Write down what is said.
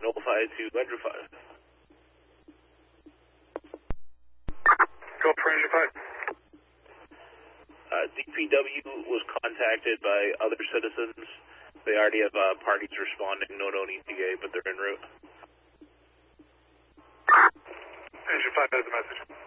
Notify to Ranger 5. Go for Ranger 5. DPW was contacted by other citizens. They already have parties responding, no known ETA, but they're en route. Ranger 5 has the message.